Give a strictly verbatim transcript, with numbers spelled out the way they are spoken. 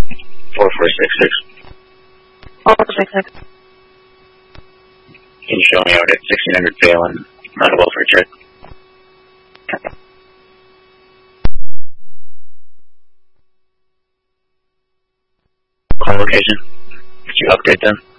four four six six. four four six six. Can you show me out at sixteen hundred Vale and not a welfare check? Okay. Call location. Did you update them?